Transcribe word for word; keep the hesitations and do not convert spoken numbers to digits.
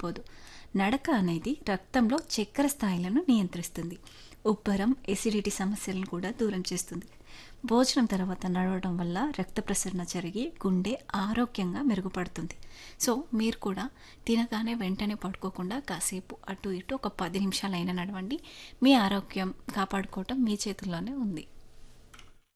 కోల్పోదు. నడక అనేది రక్తంలో చక్కెర స్థాయిలను నియంత్రిస్తుంది. ఉబ్బరం, ఎసిడిటీ సమస్యలను కూడా దూరం చేస్తుంది. భోజనం తర్వాత నడవడం వల్ల రక్త ప్రసరణ జరిగి గుండె ఆరోగ్యంగా మెరుగుపడుతుంది. సో మీరు కూడా తినగానే వెంటనే పడుకోకుండా కాసేపు అటు ఇటు ఒక పది నిమిషాలైనా నడవండి. మీ ఆరోగ్యం కాపాడుకోవటం మీ చేతుల్లోనే ఉంది.